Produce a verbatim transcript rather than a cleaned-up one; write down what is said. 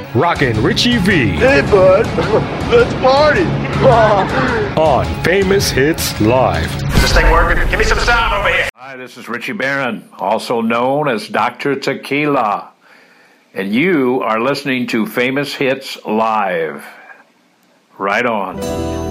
Rockin' Richie V. Hey, bud. Let's party. On Famous Hits Live. Is this thing working? Give me some sound over here. Hi, this is Richie Barron, also known as Doctor Tequila. And you are listening to Famous Hits Live. Right on.